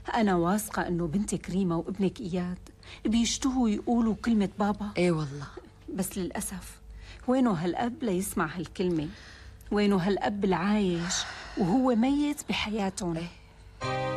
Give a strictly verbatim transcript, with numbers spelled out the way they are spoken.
أنا واثقة إنه بنتك ريما وابنك إياد بيشتهوا يقولوا كلمة بابا. إيه والله، بس للأسف وينه هالأب ليسمع هالكلمة؟ وينه هالأب العايش وهو ميت بحياتهم؟ إيه